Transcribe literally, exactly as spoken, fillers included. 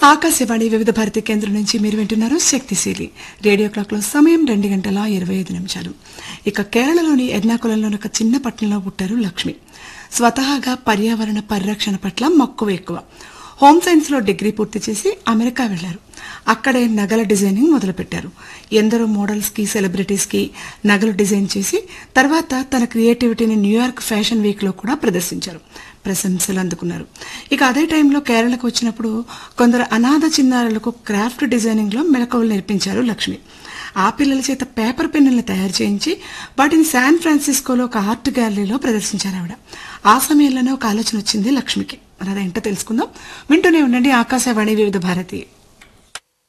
ఆకాశవాణి వివిధ భారతి కేంద్రం నుంచి మీరు వింటున్నారు శక్తిశీలి. రేడియో క్లాక్ లో సమయం రెండు గంటల ఇరవై ఐదు నిమిషాలు. ఇక కేరళలోని ఎర్నాకులంలోని ఒక చిన్న పట్టణంలో పుట్టారు లక్ష్మి. స్వతహాగా పర్యావరణ పరిరక్షణ పట్ల మక్కువ ఎక్కువ. హోమ్ సైన్స్ లో డిగ్రీ పూర్తి చేసి అమెరికా వెళ్లారు. అక్కడే నగల డిజైనింగ్ మొదలుపెట్టారు. ఎందరో మోడల్స్ కి సెలబ్రిటీస్ కి నగలు డిజైన్ చేసి తర్వాత తన క్రియేటివిటీని న్యూయార్క్ ఫ్యాషన్ వీక్ లో కూడా ప్రదర్శించారు. ప్రశంసలు అందుకున్నారు. ఇక అదే టైంలో కేరళకు వచ్చినప్పుడు కొందరు అనాథ చిన్నారులకు క్రాఫ్ట్ డిజైనింగ్ లో మెలకువలు నేర్పించారు లక్ష్మి. ఆ పిల్లల చేత పేపర్ పెన్నులను తయారు చేయించి వాటిని శాన్ ఫ్రాన్సిస్కోలో ఒక ఆర్ట్ గ్యాలరీలో ప్రదర్శించారు ఆవిడ. ఆ సమయంలోనే ఒక ఆలోచన వచ్చింది లక్ష్మికి. మరి అదేంటో తెలుసుకుందాం. వింటూనే ఉండండి ఆకాశవాణి వివిధ భారతి.